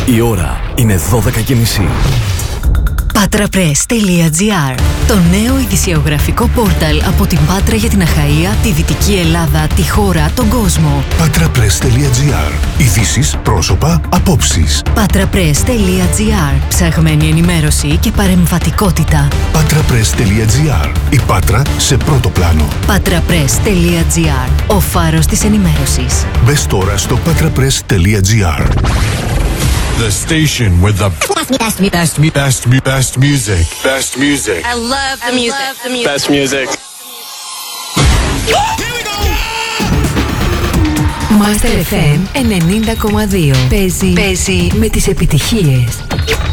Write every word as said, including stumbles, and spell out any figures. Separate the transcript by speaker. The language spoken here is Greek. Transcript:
Speaker 1: Η ώρα είναι δώδεκα και μισή.
Speaker 2: Πατραpress τελεία τζι άρ. Το νέο ειδησιογραφικό πόρταλ από την Πάτρα για την Αχαΐα, τη Δυτική Ελλάδα, τη χώρα, τον κόσμο.
Speaker 3: Πατραpress τελεία τζι άρ. Ειδήσεις, πρόσωπα, απόψεις.
Speaker 2: Πατραpress τελεία τζι άρ. Ψαγμένη ενημέρωση και παρεμβατικότητα.
Speaker 3: Πατραpress τελεία τζι άρ. Η Πάτρα σε πρώτο πλάνο.
Speaker 2: Πατραpress τελεία τζι άρ. Ο φάρος της ενημέρωσης.
Speaker 3: Μπες τώρα στο πατραpress τελεία τζι άρ.
Speaker 4: The station with the best, best, best, best, best music. Best music.
Speaker 5: I love the music. Love the music.
Speaker 6: Best music.
Speaker 2: Master εφ εμ ενενήντα κόμμα δύο. Παίζει, παίζει με τις επιτυχίες.